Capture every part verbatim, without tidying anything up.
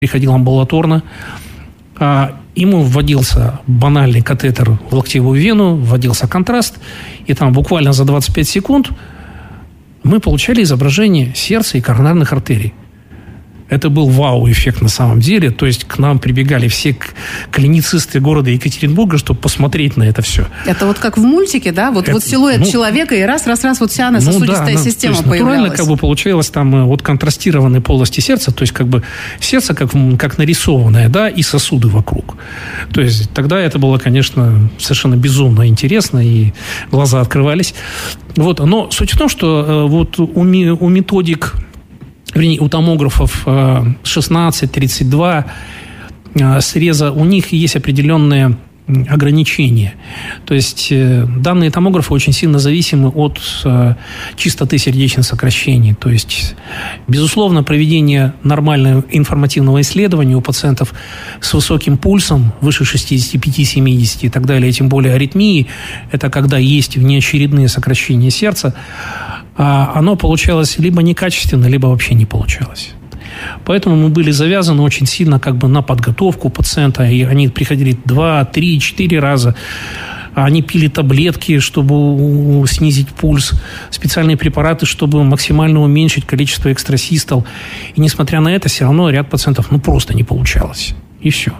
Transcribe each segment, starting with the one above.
приходил амбулаторно. Ему вводился банальный катетер в локтевую вену, вводился контраст, и там буквально за двадцать пять секунд мы получали изображение сердца и коронарных артерий. Это был вау-эффект на самом деле. То есть к нам прибегали все клиницисты города Екатеринбурга, чтобы посмотреть на это все. Это вот как в мультике, да? Вот, это, вот силуэт ну, система, и раз-раз-раз вот вся она сосудистая ну, да, система ну, появлялась. Натурально как бы получилось там вот контрастированные полости сердца, то есть как бы сердце как, как нарисованное, да, и сосуды вокруг. То есть тогда это было, конечно, совершенно безумно интересно, и глаза открывались. Вот. Но суть в том, что вот у, у методик... Вернее, у томографов шестнадцать тридцать два среза, у них есть определенные ограничения. То есть данные томографы очень сильно зависимы от частоты сердечных сокращений. То есть, безусловно, проведение нормального информативного исследования у пациентов с высоким пульсом, выше шестьдесят пять - семьдесят и так далее, тем более аритмии, это когда есть внеочередные сокращения сердца, оно получалось либо некачественно, либо вообще не получалось. Поэтому мы были завязаны очень сильно как бы на подготовку пациента. И они приходили два, три, четыре раза. Они пили таблетки, чтобы снизить пульс. Специальные препараты, чтобы максимально уменьшить количество экстрасистол. И несмотря на это, все равно ряд пациентов ну, просто не получалось. И все.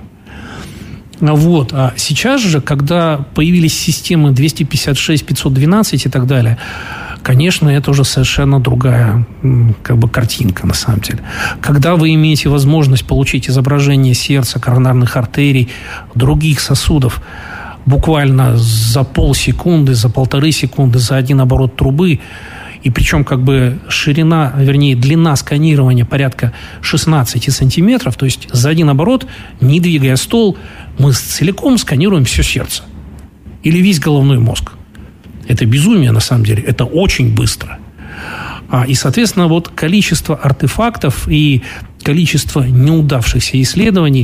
Вот. А сейчас же, когда появились системы двести пятьдесят шесть, пятьсот двенадцать и так далее, конечно, это уже совершенно другая как бы, картинка, на самом деле. Когда вы имеете возможность получить изображение сердца, коронарных артерий, других сосудов буквально за полсекунды, за полторы секунды, за один оборот трубы, и причем как бы ширина, вернее, длина сканирования порядка шестнадцать сантиметров, то есть за один оборот, не двигая стол, мы целиком сканируем все сердце или весь головной мозг. Это безумие, на самом деле. Это очень быстро. А, и, соответственно, вот количество артефактов и количество неудавшихся исследований,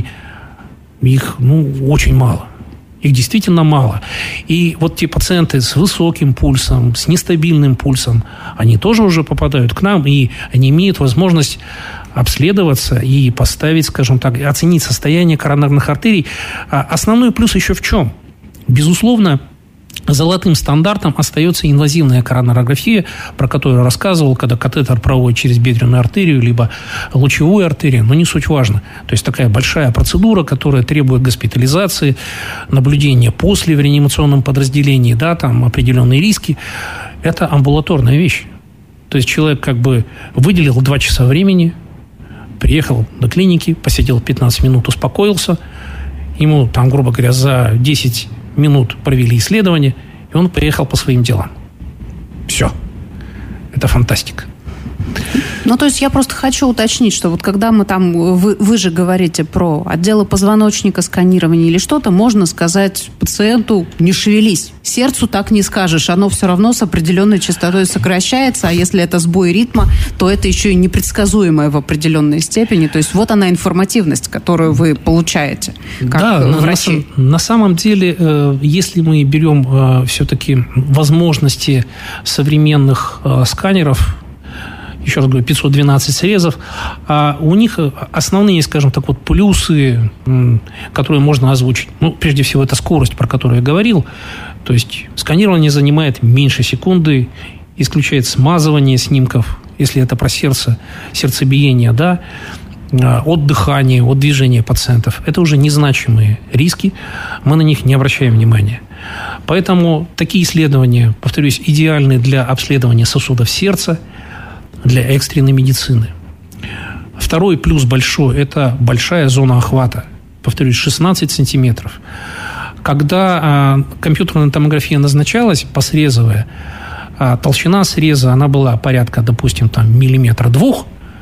их, ну, очень мало. Их действительно мало. И вот те пациенты с высоким пульсом, с нестабильным пульсом, они тоже уже попадают к нам, и они имеют возможность обследоваться и поставить, скажем так, оценить состояние коронарных артерий. А основной плюс еще в чем? Безусловно, золотым стандартом остается инвазивная коронарография, про которую я рассказывал, когда катетер проводит через бедренную артерию, либо лучевую артерию, но не суть важно. То есть такая большая процедура, которая требует госпитализации, наблюдения после в реанимационном подразделении, да, там определенные риски. Это амбулаторная вещь. То есть человек как бы выделил два часа времени, приехал до клиники, посидел пятнадцать минут, успокоился, ему там, грубо говоря, за десять минут провели исследование, и он поехал по своим делам. Все. Это фантастика. Ну, то есть я просто хочу уточнить, что вот когда мы там, вы, вы же говорите про отделы позвоночника, сканирование или что-то, можно сказать пациенту: не шевелись. Сердцу так не скажешь, оно все равно с определенной частотой сокращается, а если это сбой ритма, то это еще и непредсказуемое в определенной степени. То есть вот она информативность, которую вы получаете как да, врачи. На, на самом деле, если мы берем все-таки возможности современных сканеров, еще раз говорю, пятьсот двенадцать срезов, а у них основные, скажем так, вот плюсы, которые можно озвучить. Ну, прежде всего, это скорость, про которую я говорил. То есть сканирование занимает меньше секунды, исключает смазывание снимков, если это про сердце, сердцебиение, да, от дыхания, от движения пациентов. Это уже незначимые риски, мы на них не обращаем внимания. Поэтому такие исследования, повторюсь, идеальны для обследования сосудов сердца, для экстренной медицины. Второй плюс большой – это большая зона охвата. Повторюсь, шестнадцать сантиметров. Когда а, компьютерная томография назначалась, посрезовая, а, толщина среза, она была порядка, допустим, там, миллиметра двух,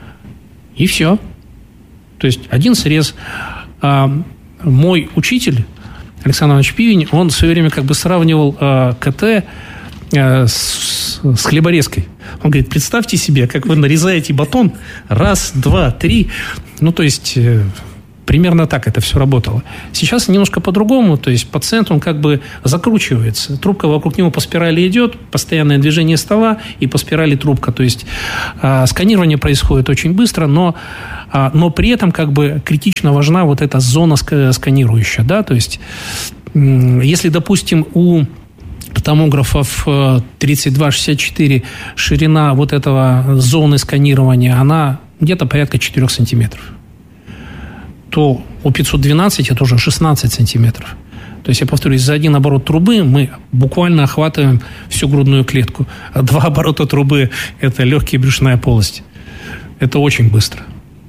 и все. То есть один срез. А, мой учитель, Александр Иванович Пивень, он в свое время как бы сравнивал а, КТ а, с, с хлеборезкой. Он говорит: представьте себе, как вы нарезаете батон, раз, два, три, ну, то есть, Примерно так это все работало. Сейчас немножко по-другому, то есть пациент, он как бы закручивается. Трубка вокруг него по спирали идет, постоянное движение стола и по спирали трубка. То есть э, сканирование происходит очень быстро, но, э, но при этом как бы критично важна вот эта зона ск- сканирующая. Да? То есть э, если, допустим, у томографов тридцать два шестьдесят четыре ширина вот этого зоны сканирования, она где-то порядка четыре сантиметров, то у пятьсот двенадцать это уже шестнадцать сантиметров. То есть, я повторюсь, за один оборот трубы мы буквально охватываем всю грудную клетку. А два оборота трубы – это легкая брюшная полость. Это очень быстро.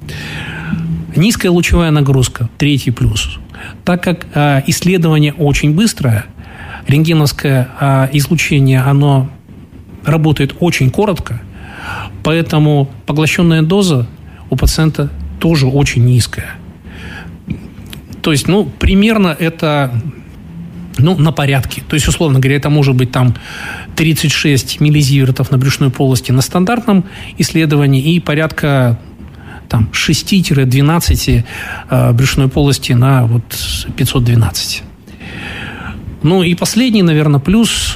Низкая лучевая нагрузка – третий плюс. Так как а, исследование очень быстрое, рентгеновское а, излучение, оно работает очень коротко, поэтому поглощенная доза у пациента тоже очень низкая. То есть, ну, примерно это, ну, на порядке. То есть, условно говоря, это может быть там тридцать шесть миллизивертов на брюшной полости на стандартном исследовании и порядка там шесть-двенадцать э, брюшной полости на вот пятьсот двенадцать. Ну, и последний, наверное, плюс,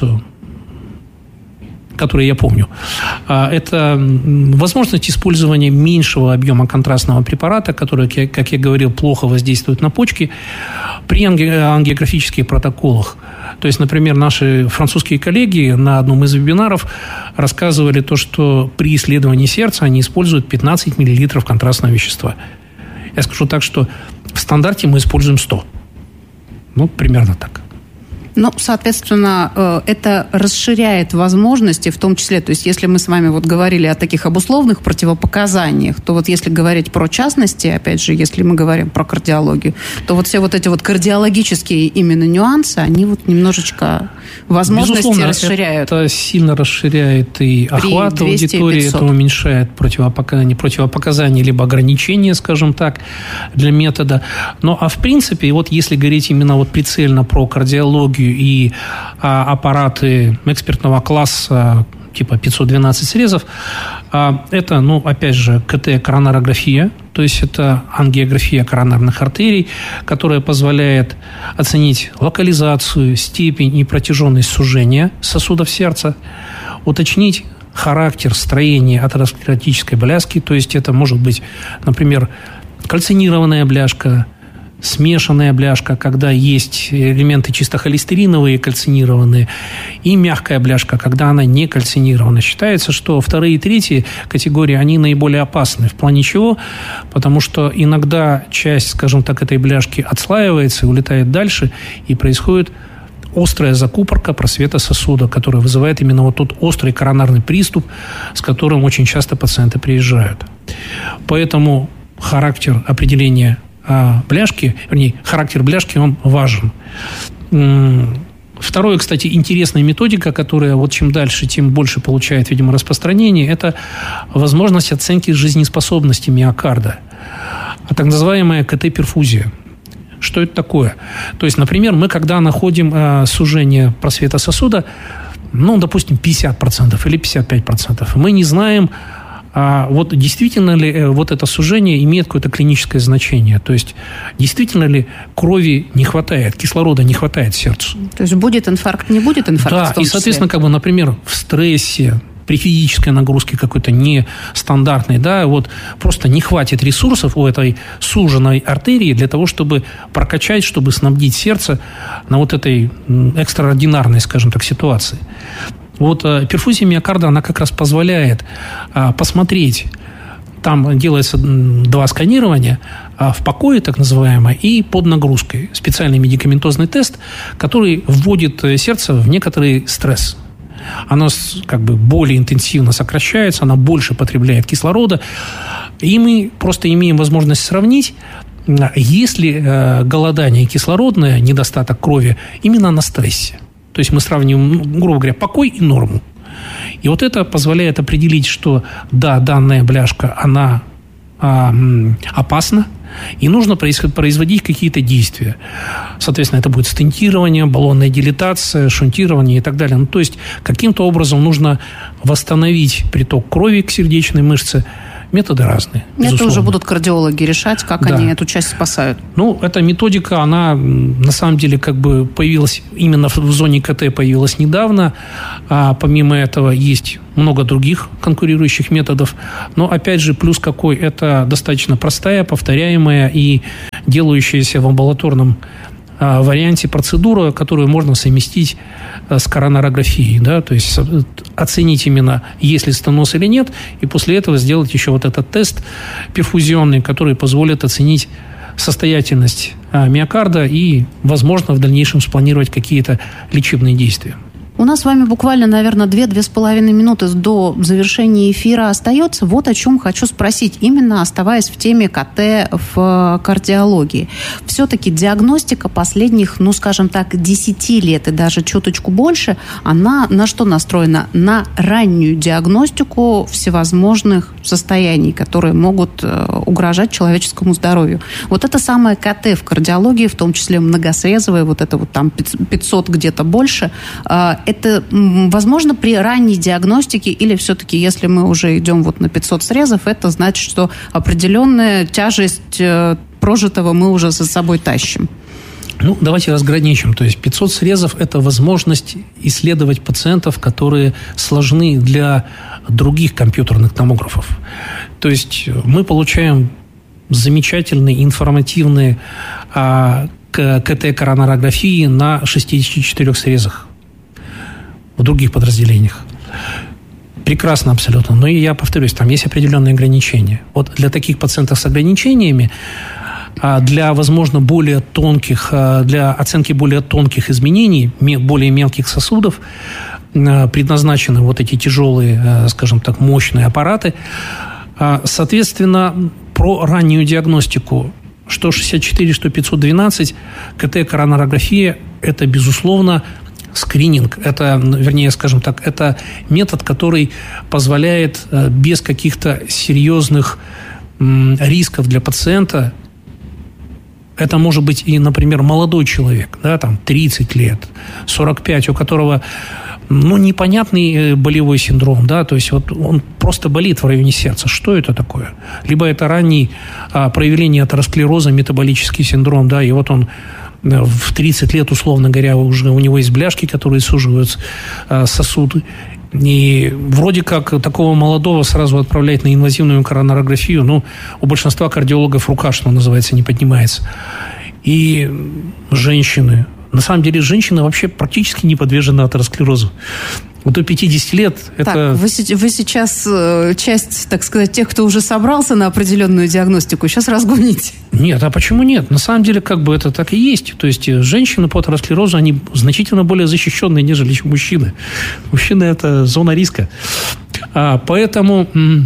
который я помню, это возможность использования меньшего объема контрастного препарата, который, как я говорил, плохо воздействует на почки при ангиографических протоколах. То есть, например, наши французские коллеги на одном из вебинаров рассказывали то, что при исследовании сердца они используют пятнадцать миллилитров контрастного вещества. Я скажу так, что в стандарте мы используем сто. Ну, примерно так. Ну, соответственно, это расширяет возможности, в том числе, то есть если мы с вами вот говорили о таких обусловленных противопоказаниях, то вот если говорить про частности, опять же, если мы говорим про кардиологию, то вот все вот эти вот кардиологические именно нюансы, они вот немножечко возможности Безусловно, расширяют. Это сильно расширяет и охват аудитории, это уменьшает противопоказания, противопоказания либо ограничения, скажем так, для метода. Ну, а в принципе, вот если говорить именно вот прицельно про кардиологию и а, аппараты экспертного класса типа пятьсот двенадцать срезов, а, это, ну, опять же, КТ-коронарография, то есть это ангиография коронарных артерий, которая позволяет оценить локализацию, степень и протяженность сужения сосудов сердца, уточнить характер строения атеросклеротической бляшки, то есть это может быть, например, кальцинированная бляшка, смешанная бляшка, когда есть элементы чисто холестериновые, кальцинированные, и мягкая бляшка, когда она не кальцинирована. Считается, что вторые и третьи категории, они наиболее опасны. В плане чего? Потому что иногда часть, скажем так, этой бляшки отслаивается и улетает дальше, и происходит острая закупорка просвета сосуда, которая вызывает именно вот тот острый коронарный приступ, с которым очень часто пациенты приезжают. Поэтому характер определения бляшки, вернее, характер бляшки, он важен. Второе, кстати, интересная методика, которая вот чем дальше, тем больше получает, видимо, распространение, это возможность оценки жизнеспособности миокарда, а так называемая КТ-перфузия. Что это такое? То есть, например, мы, когда находим э, сужение просвета сосуда, ну, допустим, пятьдесят процентов или пятьдесят пять процентов, мы не знаем, а вот действительно ли вот это сужение имеет какое-то клиническое значение? То есть действительно ли крови не хватает, кислорода не хватает сердцу? То есть будет инфаркт, не будет инфаркта? Да, и, соответственно, как бы, например, в стрессе, при физической нагрузке какой-то нестандартной, да, вот просто не хватит ресурсов у этой суженной артерии для того, чтобы прокачать, чтобы снабдить сердце на вот этой экстраординарной, скажем так, ситуации. Вот э, перфузия миокарда, она как раз позволяет э, посмотреть, там делается два сканирования, э, в покое, так называемое, и под нагрузкой. Специальный медикаментозный тест, который вводит сердце в некоторый стресс. Оно как бы более интенсивно сокращается, оно больше потребляет кислорода, и мы просто имеем возможность сравнить, есть ли э, голодание кислородное, недостаток крови именно на стрессе. То есть мы сравниваем, грубо говоря, покой и норму. И вот это позволяет определить, что да, данная бляшка, она а, опасна, и нужно производить какие-то действия. Соответственно, это будет стентирование, баллонная дилатация, шунтирование и так далее. Ну, то есть каким-то образом нужно восстановить приток крови к сердечной мышце, Методы разные. Это безусловно. уже будут кардиологи решать, как да. они эту часть спасают. Ну, эта методика, она на самом деле как бы появилась именно в зоне КТ, появилась недавно. А помимо этого есть много других конкурирующих методов. Но, опять же, плюс какой? Это достаточно простая, повторяемая и делающаяся в амбулаторном варианте процедура, которую можно совместить с коронарографией, да, то есть оценить именно, есть ли стеноз или нет, и после этого сделать еще вот этот тест перфузионный, который позволит оценить состоятельность миокарда и, возможно, в дальнейшем спланировать какие-то лечебные действия. У нас с вами буквально, наверное, две-две с половиной минуты до завершения эфира остается. Вот о чем хочу спросить, именно оставаясь в теме КТ в кардиологии. Все-таки диагностика последних, ну, скажем так, десяти лет и даже чуточку больше, она на что настроена? На раннюю диагностику всевозможных состояний, которые могут угрожать человеческому здоровью. Вот это самое КТ в кардиологии, в том числе многосрезовое, вот это вот там пятьсот где-то больше, это возможно при ранней диагностике или все-таки, если мы уже идем вот на пятьсот срезов, это значит, что определенная тяжесть прожитого мы уже за собой тащим? Ну, давайте разграничим. То есть пятьсот срезов – это возможность исследовать пациентов, которые сложны для других компьютерных томографов. То есть мы получаем замечательные информативные а, КТ-коронарографии на шестидесяти четырёх срезах в других подразделениях. Прекрасно абсолютно. Но и я повторюсь, там есть определенные ограничения. Вот для таких пациентов с ограничениями, для, возможно, более тонких, для оценки более тонких изменений, более мелких сосудов, предназначены вот эти тяжелые, скажем так, мощные аппараты. Соответственно, про раннюю диагностику что шестьдесят четыре, что пятьсот двенадцать, КТ-коронарография – это, безусловно, скрининг. Это, вернее, скажем так, это метод, который позволяет без каких-то серьезных рисков для пациента. Это может быть и, например, молодой человек, да, там тридцать лет, сорок пять, у которого, ну, непонятный болевой синдром, да, то есть вот он просто болит в районе сердца. Что это такое? Либо это ранний а, проявление атеросклероза, метаболический синдром, да, и вот он в тридцать лет, условно говоря, уже у него есть бляшки, которые суживают а, сосуды. И вроде как такого молодого сразу отправлять на инвазивную коронарографию, ну, у большинства кардиологов рука, что называется, не поднимается. И женщины. На самом деле женщины вообще практически не подвержены атеросклерозу. Вот до пятидесяти лет это... Так, вы, вы сейчас часть, так сказать, тех, кто уже собрался на определенную диагностику, сейчас разгоните. Нет, а почему нет? На самом деле, как бы это так и есть. То есть женщины по атеросклерозу, они значительно более защищенные, нежели мужчины. Мужчины – это зона риска. А, поэтому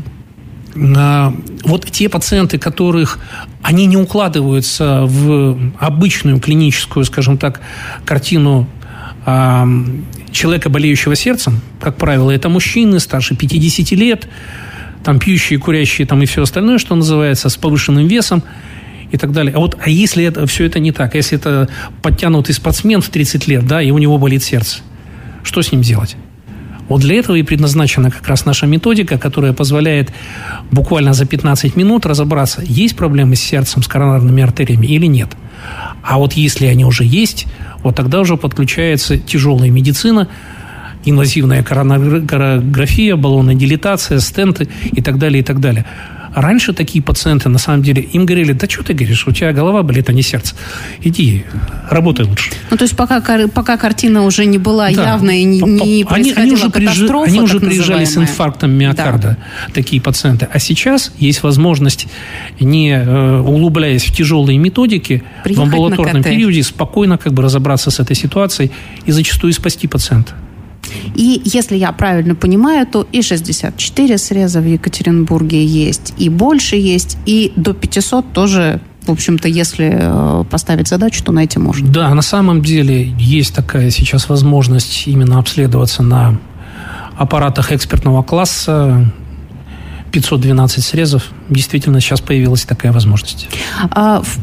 а, вот те пациенты, которых они не укладываются в обычную клиническую, скажем так, картину а, человека, болеющего сердцем, как правило, это мужчины старше пятидесяти лет, там пьющие, курящие, там и все остальное, что называется, с повышенным весом и так далее. А вот, а если это, все это не так, а если это подтянутый спортсмен в тридцать лет, да, и у него болит сердце, что с ним делать? Вот для этого и предназначена как раз наша методика, которая позволяет буквально за пятнадцать минут разобраться, есть проблемы с сердцем, с коронарными артериями или нет. А вот если они уже есть, вот тогда уже подключается тяжелая медицина, инвазивная коронарография, баллонная дилатация, стенты и так далее, и так далее. Раньше такие пациенты, на самом деле, им говорили: да что ты говоришь, у тебя голова болит, а не сердце. Иди, работай лучше. Ну, то есть, пока, пока картина уже не была да. явной, не, не происходила они, они катастрофа, Они уже приезжали с инфарктом миокарда, да. такие пациенты. А сейчас есть возможность, не э, углубляясь в тяжелые методики, приехать в амбулаторном периоде спокойно как бы разобраться с этой ситуацией и зачастую спасти пациента. И если я правильно понимаю, то и шестьдесят четыре среза в Екатеринбурге есть, и больше есть, и до пятисот тоже, в общем-то, если поставить задачу, то найти можно. Да, на самом деле есть такая сейчас возможность именно обследоваться на аппаратах экспертного класса. пятьсот двенадцать срезов. Действительно, сейчас появилась такая возможность. А,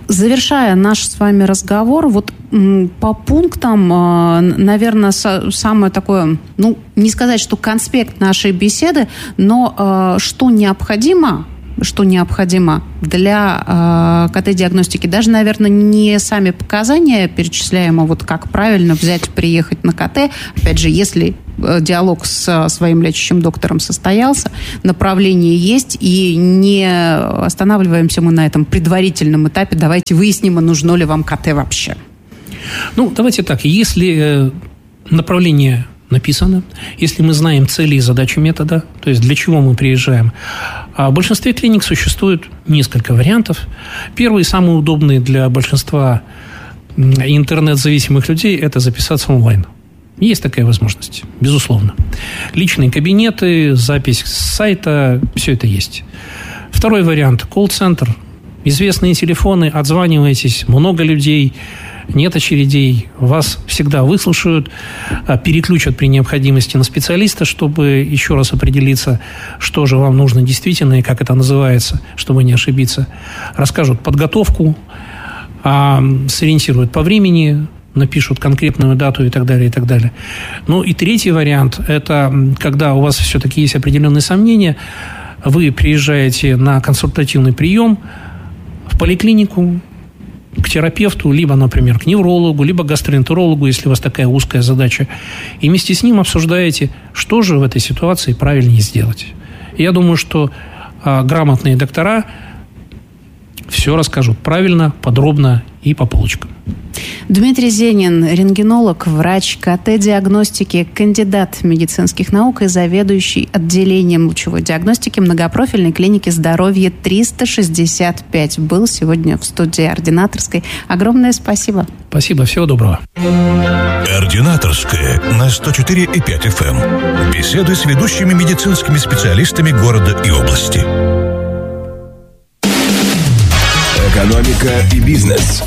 Завершая наш с вами разговор, вот по пунктам, наверное, самое такое, ну, не сказать, что конспект нашей беседы, но что необходимо, что необходимо для КТ-диагностики, даже, наверное, не сами показания перечисляем, а вот как правильно взять, приехать на КТ, опять же, если диалог с своим лечащим доктором состоялся, направление есть, и не останавливаемся мы на этом предварительном этапе. Давайте выясним, а нужно ли вам КТ вообще. Ну, давайте так. Если направление написано, если мы знаем цели и задачи метода, то есть для чего мы приезжаем, а в большинстве клиник существует несколько вариантов. Первый, самый удобный для большинства интернет-зависимых людей, это записаться онлайн. Есть такая возможность, безусловно. Личные кабинеты, запись с сайта, все это есть. Второй вариант – колл-центр. Известные телефоны, отзваниваетесь, много людей, нет очередей, вас всегда выслушают, переключат при необходимости на специалиста, чтобы еще раз определиться, что же вам нужно действительно и как это называется, чтобы не ошибиться. Расскажут подготовку, сориентируют по времени, напишут конкретную дату и так далее, и так далее. Ну и третий вариант – это когда у вас все-таки есть определенные сомнения, вы приезжаете на консультативный прием в поликлинику, к терапевту, либо, например, к неврологу, либо гастроэнтерологу, если у вас такая узкая задача, и вместе с ним обсуждаете, что же в этой ситуации правильнее сделать. Я думаю, что а, грамотные доктора все расскажут правильно, подробно и по полочкам. Дмитрий Зенин, рентгенолог, врач КТ-диагностики, кандидат медицинских наук и заведующий отделением лучевой диагностики многопрофильной клиники «Здоровье триста шестьдесят пять», был сегодня в студии Ординаторской. Огромное спасибо. Спасибо, всего доброго. Ординаторская на сто четыре и пять эф эм. Беседы с ведущими медицинскими специалистами города и области. Экономика и бизнес.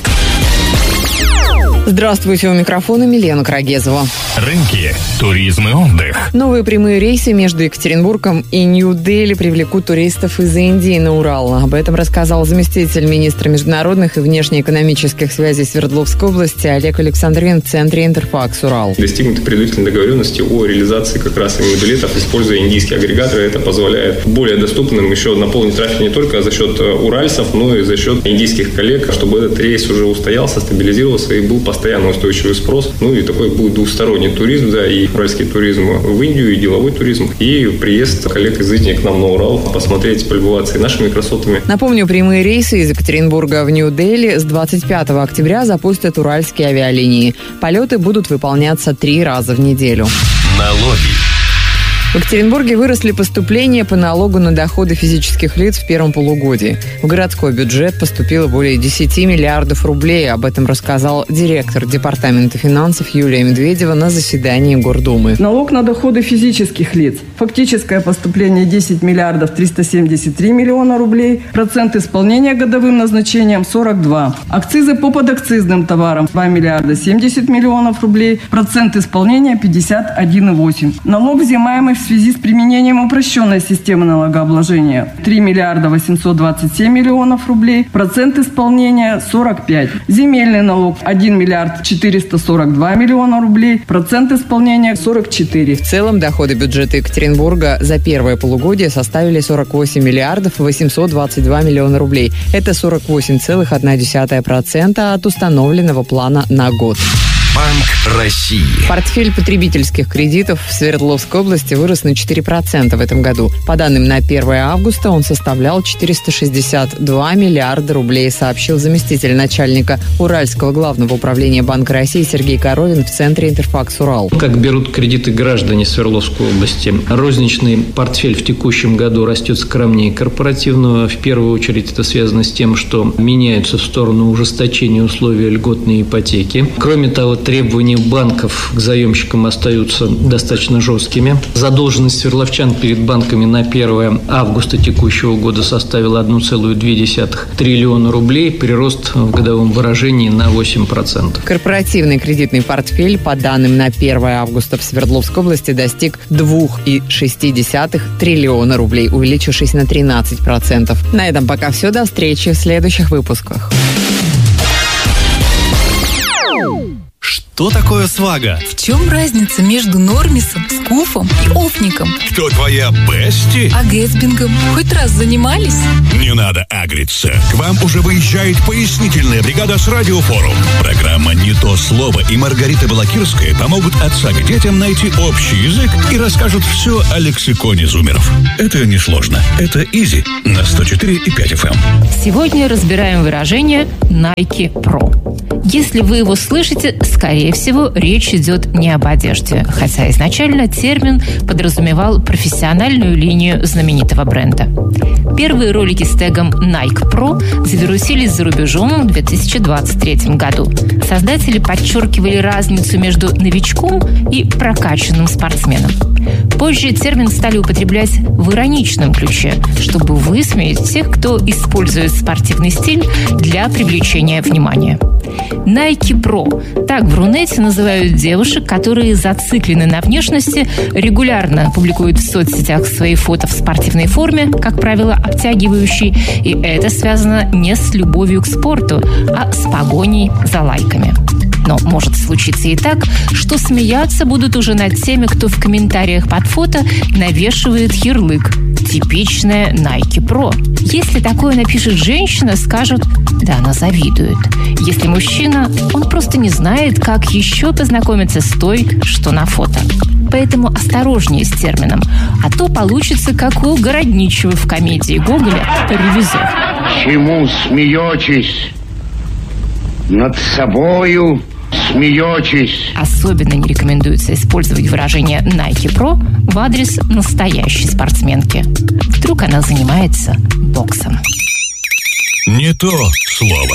Здравствуйте, у микрофона Милена Крагезова. Рынки, туризм и отдых. Новые прямые рейсы между Екатеринбургом и Нью-Дели привлекут туристов из Индии на Урал. Об этом рассказал заместитель министра международных и внешнеэкономических связей Свердловской области Олег Александрин в центре Интерфакс Урал. Достигнуты предварительной договоренности о реализации как раз именно билетов, используя индийские агрегаторы. Это позволяет более доступным еще наполнить трафик не только за счет уральцев, но и за счет индийских коллег, чтобы этот рейс уже устоялся, стабилизировался и был постоянно устойчивый спрос. Ну и такой будет двусторонний туризм, да, и уральский туризм в Индию, и деловой туризм, и приезд коллег из Индии к нам на Урал, посмотреть, полюбоваться и нашими красотами. Напомню, прямые рейсы из Екатеринбурга в Нью-Дели с двадцать пятого октября запустят уральские авиалинии. Полеты будут выполняться три раза в неделю. Налоги. В Екатеринбурге выросли поступления по налогу на доходы физических лиц в первом полугодии. В городской бюджет поступило более десять миллиардов рублей. Об этом рассказал директор Департамента финансов Юлия Медведева на заседании Гордумы. Налог на доходы физических лиц. Фактическое поступление десять миллиардов триста семьдесят три миллиона рублей. Процент исполнения годовым назначением сорок два. Акцизы по подакцизным товарам два миллиарда семьдесят миллионов рублей. Процент исполнения пятьдесят один и восемь. Налог, взимаемый в связи с применением упрощенной системы налогообложения три миллиарда восемьсот двадцать семь миллионов рублей, процент исполнения сорок пять. Земельный налог один миллиард четыреста сорок два миллиона рублей, процент исполнения сорок четыре. В целом доходы бюджета Екатеринбурга за первое полугодие составили сорок восемь миллиардов восемьсот двадцать два миллиона рублей. Это сорок восемь целых одна десятая процента от установленного плана на год. Банк России. Портфель потребительских кредитов в Свердловской области вырос на четыре процента в этом году. По данным на первое августа он составлял четыреста шестьдесят два миллиарда рублей, сообщил заместитель начальника Уральского главного управления Банка России Сергей Коровин в центре Интерфакс Урал. Как берут кредиты граждане Свердловской области? Розничный портфель в текущем году растет скромнее корпоративного. В первую очередь это связано с тем, что меняются в сторону ужесточения условий льготной ипотеки. Кроме того, требования банков к заемщикам остаются достаточно жесткими. Задолженность свердловчан перед банками на первое августа текущего года составила одна целая две десятых триллиона рублей, прирост в годовом выражении на восемь процентов. Корпоративный кредитный портфель, по данным на первое августа в Свердловской области, достиг два целых шесть десятых триллиона рублей, увеличившись на тринадцать процентов. На этом пока все. До встречи в следующих выпусках. Что такое свага? В чем разница между нормисом, скуфом и офником? Кто твоя бести? А гэтсбингом хоть раз занимались? Не надо агриться. К вам уже выезжает пояснительная бригада с Радиофорум. Программа «Не то слово» и Маргарита Балакирская помогут отцам и детям найти общий язык и расскажут все о лексиконе зумеров. Это несложно. Это изи на сто четыре и пять эф эм. Сегодня разбираем выражение Nike Pro. Если вы его слышите, скорее всего, речь идет не об одежде, хотя изначально термин подразумевал профессиональную линию знаменитого бренда. Первые ролики с тегом Nike Pro завирусились за рубежом в две тысячи двадцать третьем году. Создатели подчеркивали разницу между новичком и прокачанным спортсменом. Позже термин стали употреблять в ироничном ключе, чтобы высмеять тех, кто использует спортивный стиль для привлечения внимания. Nike Pro. Так в Рунете называют девушек, которые зациклены на внешности, регулярно публикуют в соцсетях свои фото в спортивной форме, как правило, обтягивающей, и это связано не с любовью к спорту, а с погоней за лайками. Но может случиться и так, что смеяться будут уже над теми, кто в комментариях под фото навешивает ярлык «Типичная Nike Pro». Если такое напишет женщина, скажут «Да, она завидует». Если мужчина, он просто не знает, как еще познакомиться с той, что на фото. Поэтому осторожнее с термином, а то получится, как у Городничева в комедии Гоголя «Ревизор». Чему смеетесь? Над собою смеетесь. Особенно не рекомендуется использовать выражение Nike Pro в адрес настоящей спортсменки. Вдруг она занимается боксом. Не то слово.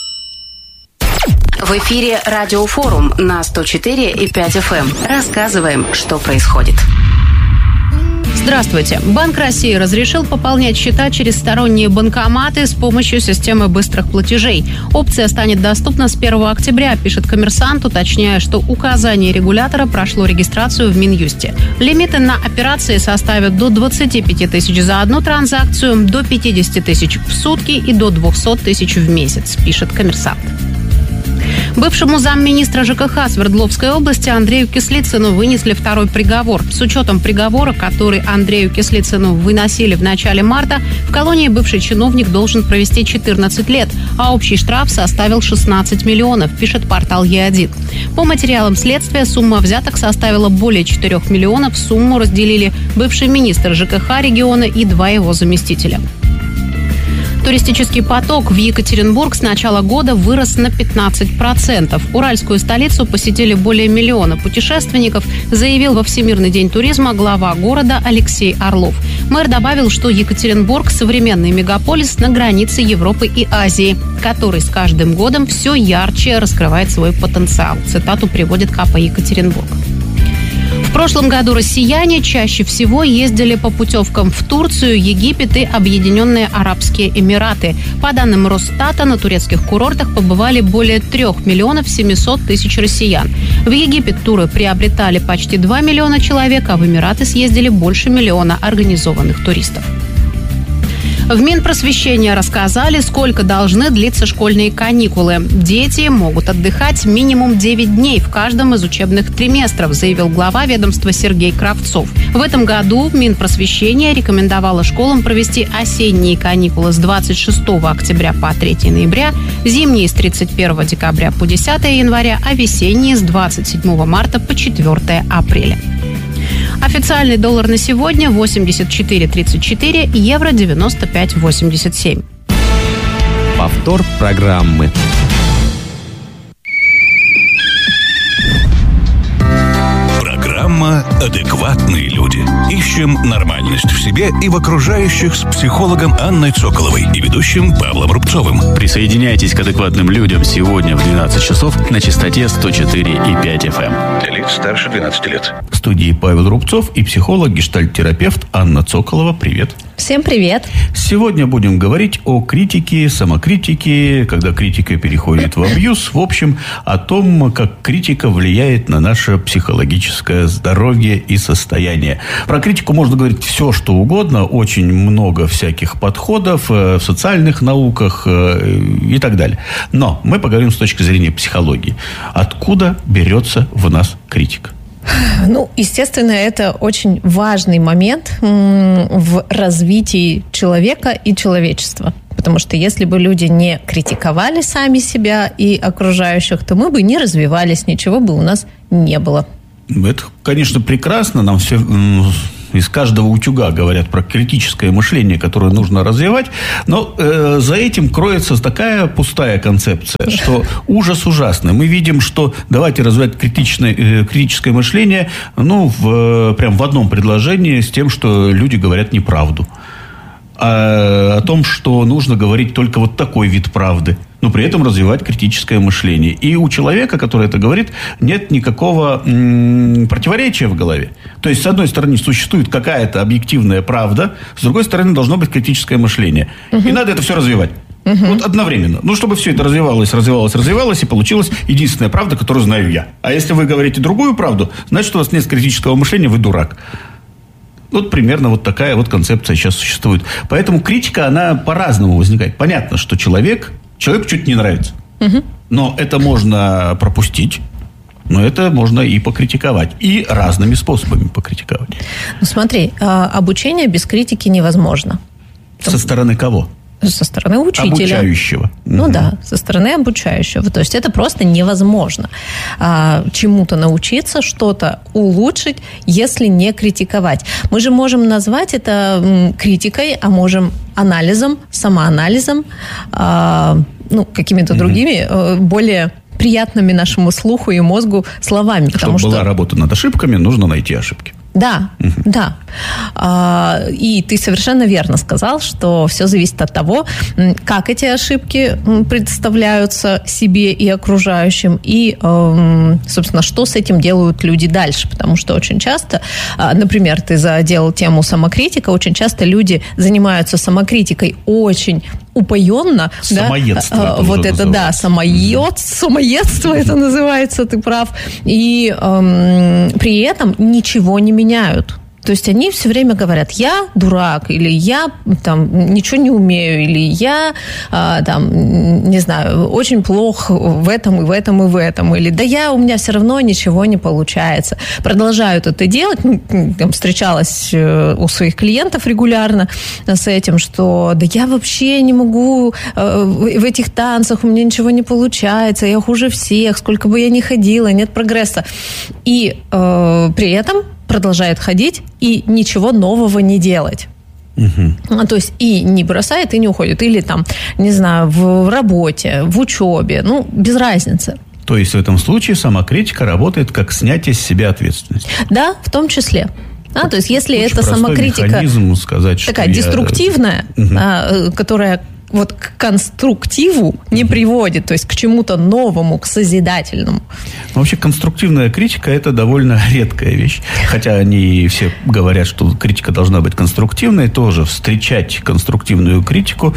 В эфире Радиофорум на сто четыре и пять эф эм. Рассказываем, что происходит. Здравствуйте. Банк России разрешил пополнять счета через сторонние банкоматы с помощью системы быстрых платежей. Опция станет доступна с первого октября, пишет «Коммерсант», уточняя, что указание регулятора прошло регистрацию в Минюсте. Лимиты на операции составят до двадцати пяти тысяч за одну транзакцию, до пятидесяти тысяч в сутки и до двухсот тысяч в месяц, пишет «Коммерсант». Бывшему замминистра ЖКХ Свердловской области Андрею Кислицыну вынесли второй приговор. С учетом приговора, который Андрею Кислицыну выносили в начале марта, в колонии бывший чиновник должен провести четырнадцать лет, а общий штраф составил шестнадцать миллионов, пишет портал Е один. По материалам следствия сумма взяток составила более четырёх миллионов. Сумму разделили бывший министр ЖКХ региона и два его заместителя. Туристический поток в Екатеринбург с начала года вырос на пятнадцать процентов. Уральскую столицу посетили более миллиона путешественников, заявил во Всемирный день туризма глава города Алексей Орлов. Мэр добавил, что Екатеринбург – современный мегаполис на границе Европы и Азии, который с каждым годом все ярче раскрывает свой потенциал. Цитату приводит ка пэ Екатеринбург. В прошлом году россияне чаще всего ездили по путевкам в Турцию, Египет и Объединенные Арабские Эмираты. По данным Росстата, на турецких курортах побывали более трех миллионов семисот тысяч россиян. В Египет туры приобретали почти два миллиона человек, а в Эмираты съездили больше миллиона организованных туристов. В Минпросвещении рассказали, сколько должны длиться школьные каникулы. Дети могут отдыхать минимум девять дней в каждом из учебных триместров, заявил глава ведомства Сергей Кравцов. В этом году Минпросвещение рекомендовало школам провести осенние каникулы с двадцать шестого октября по третьего ноября, зимние с тридцать первого декабря по десятого января, а весенние с двадцать седьмого марта по четвёртого апреля. Официальный доллар на сегодня восемьдесят четыре тридцать четыре, евро девяносто пять восемьдесят семь. Повтор программы. Программа «Адекватные люди». Ищем нормальность в себе и в окружающих с психологом Анной Цоколовой и ведущим Павлом Рубцовым. Присоединяйтесь к адекватным людям сегодня в двенадцать часов на частоте сто четыре и пять эф эм. Для лиц старше двенадцати лет. В студии Павел Рубцов и психолог, гештальт-терапевт Анна Цоколова. Привет. Всем привет. Сегодня будем говорить о критике, самокритике, когда критика переходит в абьюз. В общем, о том, как критика влияет на наше психологическое здоровье. здоровье и состояние. Про критику можно говорить все, что угодно. Очень много всяких подходов в социальных науках и так далее. Но мы поговорим с точки зрения психологии. Откуда берется в нас критика? Ну, естественно, это очень важный момент в развитии человека и человечества. Потому что если бы люди не критиковали сами себя и окружающих, то мы бы не развивались, ничего бы у нас не было. Это, конечно, прекрасно. Нам все из каждого утюга говорят про критическое мышление, которое нужно развивать. Но э, за этим кроется такая пустая концепция, что ужас ужасный. Мы видим, что давайте развивать критичное, э, критическое мышление, ну, в, прям в одном предложении с тем, что люди говорят неправду. А, о том, что нужно говорить только вот такой вид правды, но при этом развивать критическое мышление. И у человека, который это говорит, нет никакого м- противоречия в голове. То есть, с одной стороны, существует какая-то объективная правда, с другой стороны, должно быть критическое мышление. Угу. И надо это все развивать. Угу. Вот одновременно. Ну, чтобы все это развивалось, развивалось, развивалось, и получилась единственная правда, которую знаю я. А если вы говорите другую правду, значит, у вас нет критического мышления, вы дурак. Вот примерно вот такая вот концепция сейчас существует. Поэтому критика, она по-разному возникает. Понятно, что человек, человеку что-то не нравится. Угу. Но это можно пропустить. Но это можно и покритиковать. И разными способами покритиковать. Ну, смотри, обучение без критики невозможно. Со стороны кого? Со стороны учителя. Обучающего. Ну угу. да, со стороны обучающего. То есть это просто невозможно а, чему-то научиться, что-то улучшить, если не критиковать. Мы же можем назвать это м, критикой, а можем анализом, самоанализом, а, ну, какими-то угу. другими, а, более приятными нашему слуху и мозгу словами. Чтобы потому была что... работа над ошибками, нужно найти ошибки. Да, угу. да. А, и ты совершенно верно сказал, что все зависит от того, как эти ошибки представляются себе и окружающим, и, собственно, что с этим делают люди дальше. Потому что очень часто, например, ты заделал тему самокритика, очень часто люди занимаются самокритикой очень упоенно. Самоедство. Да? Это вот это, да, самоед, самоедство это называется, ты прав. И эм, при этом ничего не меняют. То есть они все время говорят: я дурак, или я там ничего не умею, или я а, там, не знаю, очень плох в этом и в этом и в этом, или да я, у меня все равно ничего не получается. Продолжают это делать. Ну, там, встречалась у своих клиентов регулярно с этим, что да я вообще не могу в этих танцах, у меня ничего не получается, я хуже всех, сколько бы я ни ходила, нет прогресса. И э, при этом продолжает ходить и ничего нового не делать. Угу. То есть и не бросает, и не уходит. Или там, не знаю, в работе, в учебе. Ну, без разницы. То есть в этом случае самокритика работает как снятие с себя ответственности. Да, в том числе. А, то есть если очень это самокритика сказать, такая я... деструктивная, угу. а, которая вот к конструктиву не приводит, то есть к чему-то новому, к созидательному. Вообще конструктивная критика – это довольно редкая вещь. Хотя они все говорят, что критика должна быть конструктивной, тоже встречать конструктивную критику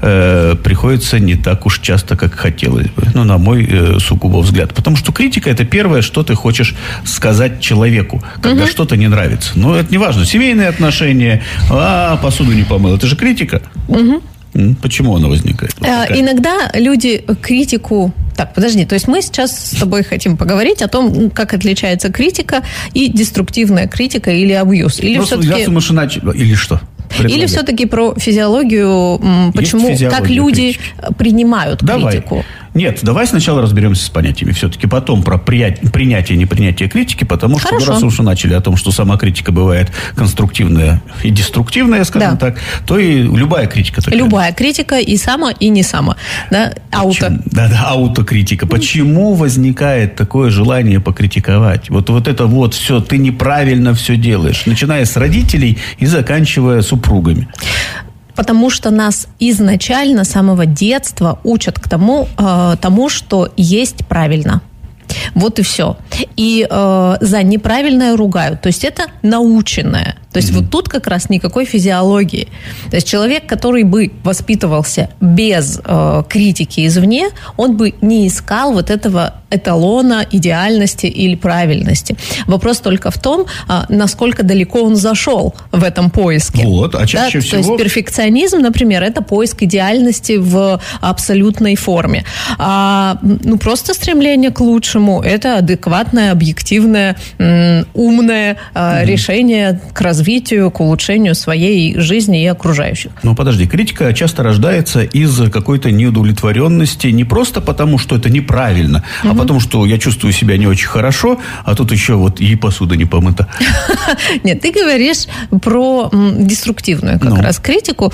э, приходится не так уж часто, как хотелось бы. Ну, на мой э, сугубо взгляд. Потому что критика – это первое, что ты хочешь сказать человеку, когда угу. что-то не нравится. Ну, это не важно. Семейные отношения, а, посуду не помыл. Это же критика. Угу. Почему она возникает? Вот иногда люди критику... Так, подожди, то есть мы сейчас с тобой хотим поговорить о том, как отличается критика и деструктивная критика или абьюз. Или просто все-таки... Или что? Или все-таки про физиологию, почему, как люди критики. Принимают давай. критику. Нет, давай сначала разберемся с понятиями. Все-таки потом про принятие и непринятие критики, потому что Хорошо. раз уж начали о том, что сама критика бывает конструктивная и деструктивная, скажем да. так, то и любая критика такая. Любая критика и сама, и не сама. Да, ауто. Да-да, аутокритика. Почему возникает такое желание покритиковать? Вот, вот это вот все, ты неправильно все делаешь, начиная с родителей и заканчивая супругами. Потому что нас изначально, с самого детства учат к тому, э, тому, что есть правильно. Вот и все. И э, за неправильное ругают. То есть это наученное. То есть mm-hmm. вот тут как раз никакой физиологии. То есть человек, который бы воспитывался без э, критики извне, он бы не искал вот этого эталона идеальности или правильности. Вопрос только в том, э, насколько далеко он зашел в этом поиске. Вот, а чаще да? всего... То есть перфекционизм, например, это поиск идеальности в абсолютной форме. А, ну, просто стремление к лучшему – это адекватное, объективное, м, умное э, mm-hmm. решение к развитию, к улучшению своей жизни и окружающих. Ну, подожди, критика часто рождается из какой-то неудовлетворенности не просто потому, что это неправильно, угу. а потому, что я чувствую себя не очень хорошо, а тут еще вот и посуда не помыта. Нет, ты говоришь про деструктивную как раз критику,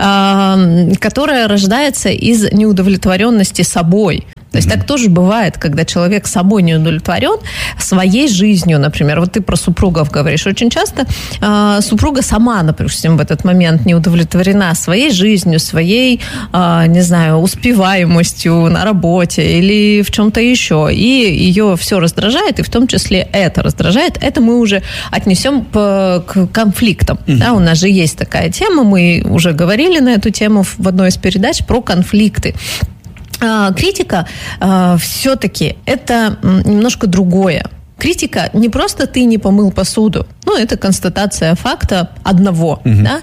которая рождается из неудовлетворенности собой. То есть mm-hmm. так тоже бывает, когда человек собой не удовлетворен, своей жизнью, например. Вот ты про супругов говоришь. Очень часто э, супруга сама, например, в этот момент не удовлетворена своей жизнью, своей, э, не знаю, успеваемостью на работе или в чем-то еще. И ее все раздражает, и в том числе это раздражает. Это мы уже отнесем по, к конфликтам. Mm-hmm. Да, у нас же есть такая тема, мы уже говорили на эту тему в одной из передач про конфликты. Критика э, все-таки это немножко другое. Критика не просто ты не помыл посуду, ну, это констатация факта одного, угу. да?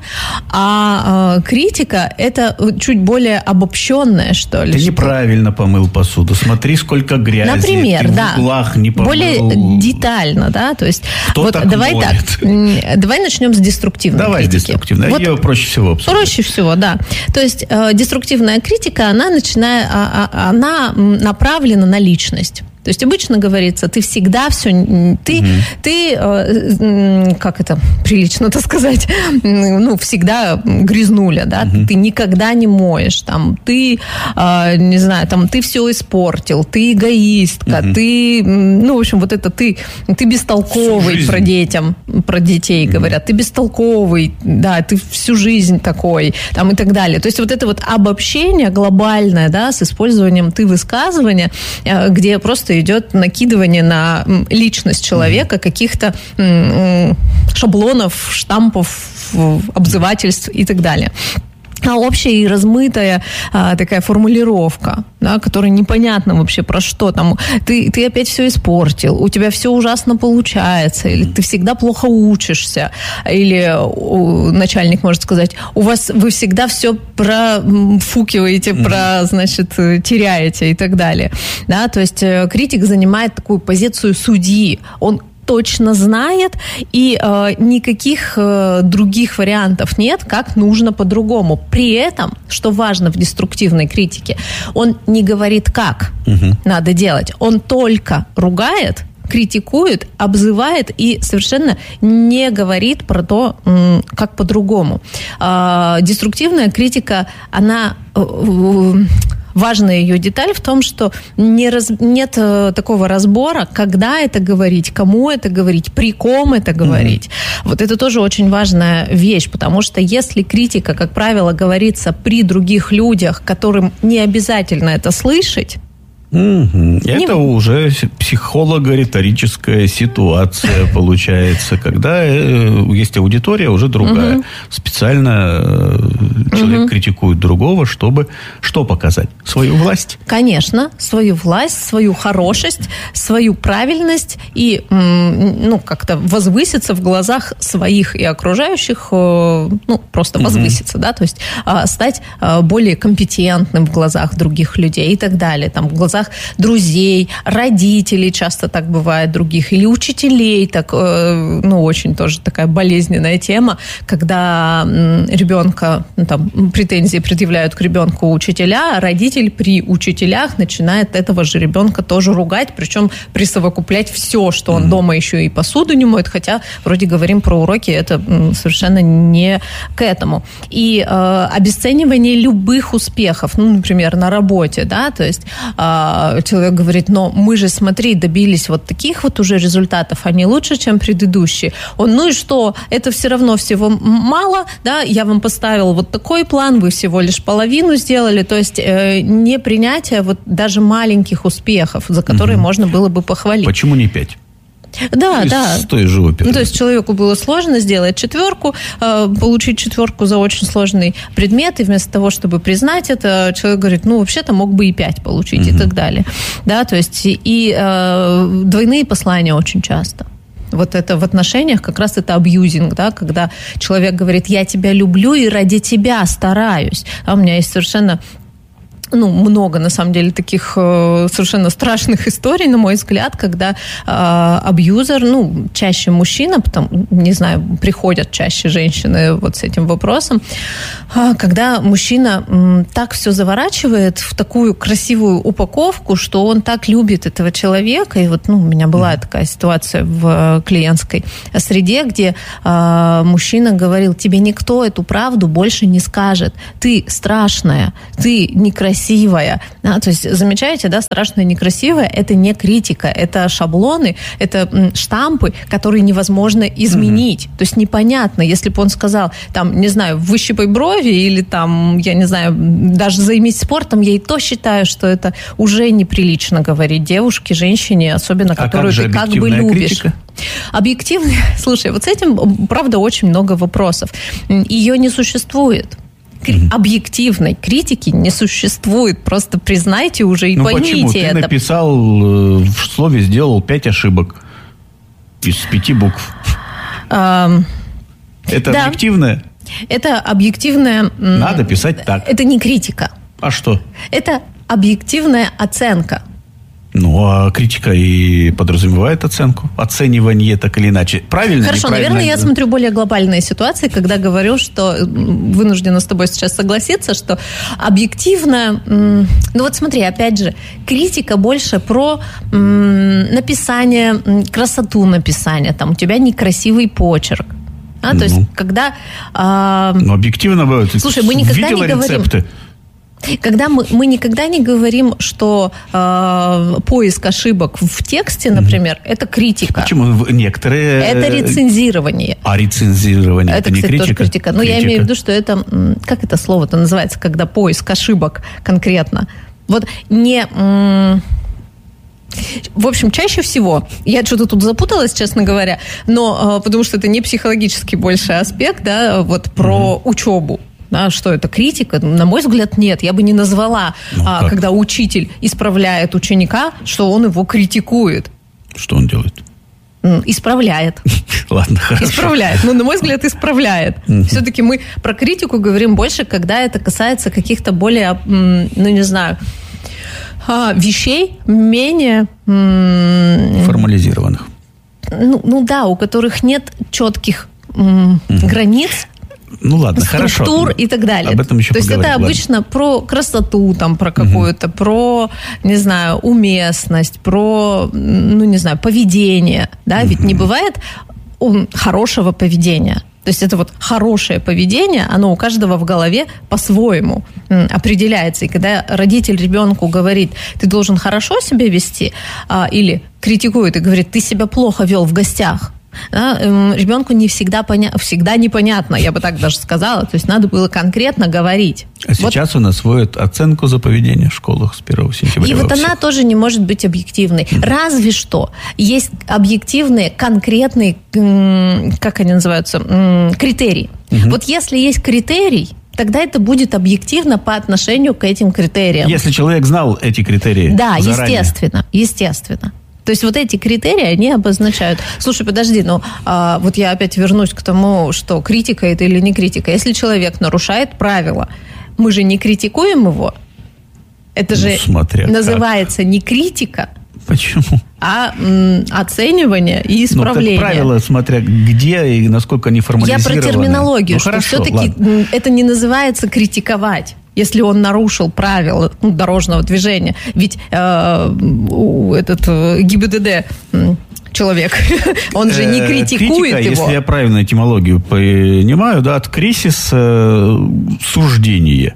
А э, критика это чуть более обобщенное, что ли. Ты что... неправильно помыл посуду, смотри, сколько грязи, например, ты да. в углах не помыл. Более детально, да, то есть Кто вот так давай моет? так, давай начнем с деструктивной давай критики. Давай с деструктивной, вот ее проще всего обсудить. Проще всего, да. То есть э, деструктивная критика, она начинает, а, а, она направлена на личность. То есть обычно говорится, ты всегда все, ты, угу. ты э, как это прилично-то сказать, ну, всегда грязнуля, да, угу. ты никогда не моешь, там, ты, э, не знаю, там, ты все испортил, ты эгоистка, угу. ты, ну, в общем, вот это ты, ты бестолковый про детям, про детей угу. говорят, ты бестолковый, да, ты всю жизнь такой, там, и так далее. То есть вот это вот обобщение глобальное, да, с использованием ты высказывания, э, где просто идет накидывание на личность человека mm-hmm. каких-то м- шаблонов, штампов, обзывательств и так далее. А общая и размытая а, такая формулировка, да, которая непонятно вообще про что там. Ты, ты опять все испортил, у тебя все ужасно получается, или ты всегда плохо учишься, или у, начальник может сказать, у вас вы всегда все профукиваете, mm-hmm. про, значит, теряете и так далее. Да, то есть критик занимает такую позицию судьи. Он точно знает, и э, никаких э, других вариантов нет, как нужно по-другому. При этом, что важно в деструктивной критике, он не говорит, как угу. надо делать. Он только ругает, критикует, обзывает и совершенно не говорит про то, как по-другому. Э, деструктивная критика, она... Э, Важная ее деталь в том, что не раз, нет э, такого разбора, когда это говорить, кому это говорить, при ком это говорить. Mm-hmm. Вот это тоже очень важная вещь, потому что если критика, как правило, говорится при других людях, которым не обязательно это слышать, Mm-hmm. Не... Это уже психолого-риторическая ситуация получается, когда есть аудитория уже другая. Mm-hmm. Специально человек mm-hmm. критикует другого, чтобы что показать? Свою власть. Конечно, свою власть, свою хорошесть, свою правильность и ну, как-то возвыситься в глазах своих и окружающих, ну, просто возвыситься, mm-hmm. да, то есть стать более компетентным в глазах других людей и так далее, там, в глазах друзей, родителей, часто так бывает, других, или учителей, так, ну, очень тоже такая болезненная тема, когда ребенка, ну, там, претензии предъявляют к ребенку учителя, а родитель при учителях начинает этого же ребенка тоже ругать, причем присовокуплять все, что он mm-hmm. дома еще и посуду не моет, хотя вроде говорим про уроки, это совершенно не к этому. И э, обесценивание любых успехов, ну, например, на работе, да, то есть э, человек говорит, но мы же, смотри, добились вот таких вот уже результатов, они лучше, чем предыдущие. Он, ну и что, это все равно всего мало, да, я вам поставил вот такой план, вы всего лишь половину сделали, то есть э, не принятие вот даже маленьких успехов, за которые угу. можно было бы похвалить. Почему не пять? Да, то да. С той же оперы. Ну, то есть человеку было сложно сделать четверку, получить четверку за очень сложный предмет, и вместо того, чтобы признать это, человек говорит, ну, вообще-то мог бы и пять получить, угу. и так далее. Да, то есть и э, двойные послания очень часто. Вот это в отношениях как раз это абьюзинг, да, когда человек говорит, я тебя люблю и ради тебя стараюсь. А у меня есть совершенно... Ну, много, на самом деле, таких э, совершенно страшных историй, на мой взгляд, когда э, абьюзер, ну, чаще мужчина, потом, не знаю, приходят чаще женщины вот с этим вопросом, э, когда мужчина э, так все заворачивает в такую красивую упаковку, что он так любит этого человека, и вот, ну, у меня была такая ситуация в клиентской среде, где э, мужчина говорил, тебе никто эту правду больше не скажет, ты страшная, ты некрасивая, красивая. А, то есть, замечаете, да, страшное, некрасивое – это не критика, это шаблоны, это штампы, которые невозможно изменить. Mm-hmm. То есть, непонятно, если бы он сказал, там, не знаю, выщипай брови или там, я не знаю, даже займись спортом, я и то считаю, что это уже неприлично говорить девушке, женщине, особенно, а которую ты как бы любишь. Критика? Объективно, слушай, вот с этим, правда, очень много вопросов. Ее не существует. Mm-hmm. Объективной критики не существует. Просто признайте уже и ну, поймите почему? Ты это. Ты написал в слове, сделал пять ошибок из пяти букв. Um, это да. объективное? Это объективное... Надо писать так. Это не критика. А что? Это объективная оценка. Ну, а критика и подразумевает оценку, оценивание так или иначе. Правильно? Хорошо, наверное, я смотрю более глобальные ситуации, когда говорю, что вынуждена с тобой сейчас согласиться, что объективно... Ну вот смотри, опять же, критика больше про написание, красоту написания. Там у тебя некрасивый почерк. А, то ну. есть, когда... А... Ну, объективно бывает. Слушай, мы никогда не говорим... рецепты. Когда мы, мы никогда не говорим, что э, поиск ошибок в тексте, например, mm-hmm. это критика. Почему некоторые... Это рецензирование. А рецензирование это, это не кстати, критика? Тоже критика. Но критика. Я имею в виду, что это... Как это слово-то называется, когда поиск ошибок конкретно? Вот не... В общем, чаще всего, я что-то тут запуталась, честно говоря, но потому что это не психологический больше аспект, да, вот про mm-hmm. учебу. Да, что это критика? На мой взгляд, нет. Я бы не назвала, ну, а, когда учитель исправляет ученика, что он его критикует. Что он делает? Исправляет. Ладно, хорошо. Исправляет. Ну, на мой взгляд, исправляет. Все-таки мы про критику говорим больше, когда это касается каких-то более, ну, не знаю, вещей менее... формализированных. Ну, ну да, у которых нет четких м- границ. Ну ладно, структур хорошо. И так далее. Об этом еще То есть это ладно. обычно про красоту, там, про какую-то, угу. про, не знаю, уместность, про, ну, не знаю, поведение. Да? Ведь угу. не бывает хорошего поведения. То есть это вот хорошее поведение, оно у каждого в голове по-своему определяется. И когда родитель ребенку говорит, ты должен хорошо себя вести, или критикует и говорит, ты себя плохо вел в гостях, да, ребенку не всегда, поня... всегда непонятно, я бы так даже сказала. То есть надо было конкретно говорить. А вот. Сейчас у нас вводят оценку за поведение в школах с первого сентября. И вот она тоже не может быть объективной. Mm-hmm. Разве что есть объективные, конкретные, как они называются, критерии. Mm-hmm. Вот если есть критерий, тогда это будет объективно по отношению к этим критериям. Если человек знал эти критерии да, заранее. естественно, естественно. То есть вот эти критерии, они обозначают... Слушай, подожди, ну а, вот я опять вернусь к тому, что критика это или не критика. Если человек нарушает правила, мы же не критикуем его. Это ну, же смотря называется как. Не критика, почему? А м, оценивание и исправление. Ну, как правило, смотря где и насколько они формализированы. Я про терминологию, ну, что хорошо, все-таки ладно. Это не называется критиковать. Если он нарушил правила ну, дорожного движения. Ведь э, этот э, ГИБДД человек, он же не критикует Критика, его. Если я правильно этимологию понимаю, да, от кризис э, суждение.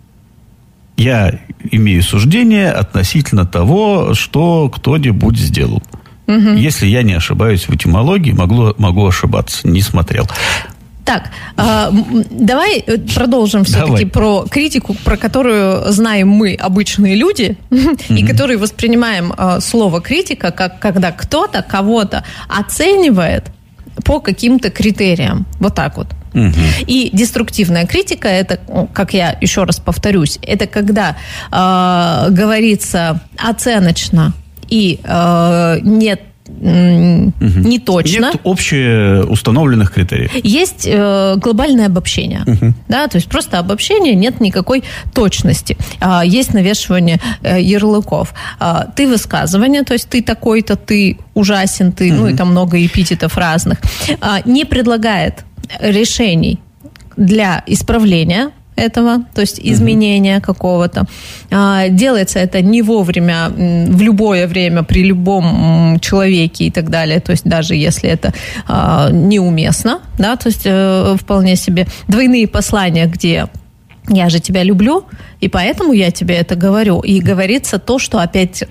Я имею суждение относительно того, что кто-нибудь сделал. Угу. Если я не ошибаюсь в этимологии, могу, могу ошибаться, не смотрел. Так, э, давай продолжим все-таки давай. Про критику, про которую знаем мы, обычные люди, mm-hmm. и которые воспринимаем э, слово критика, как когда кто-то кого-то оценивает по каким-то критериям. Вот так вот. Mm-hmm. И деструктивная критика, это, как я еще раз повторюсь, это когда э, говорится оценочно и э, нет Угу. не точно. Нет общеустановленных критериев. Есть э, глобальное обобщение. Угу. Да, то есть просто обобщение, нет никакой точности. А, есть навешивание э, ярлыков. А, ты высказывание, то есть ты такой-то, ты ужасен, ты, угу. ну и там много эпитетов разных, а, не предлагает решений для исправления этого, то есть изменения mm-hmm. какого-то. А, делается это не вовремя, в любое время, при любом человеке и так далее, то есть даже если это а, неуместно, да, то есть э, вполне себе двойные послания, где я же тебя люблю, и поэтому я тебе это говорю. И говорится то, что, опять